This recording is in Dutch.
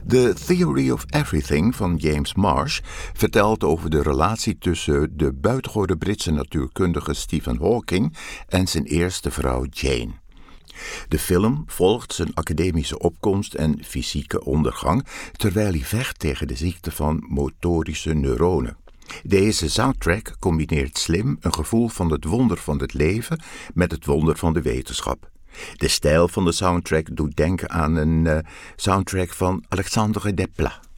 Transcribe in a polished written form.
The Theory of Everything van James Marsh vertelt over de relatie tussen de buitengewone Britse natuurkundige Stephen Hawking en zijn eerste vrouw Jane. De film volgt zijn academische opkomst en fysieke ondergang terwijl hij vecht tegen de ziekte van motorische neuronen. Deze soundtrack combineert slim een gevoel van het wonder van het leven met het wonder van de wetenschap. De stijl van de soundtrack doet denken aan een soundtrack van Alexandre Desplat.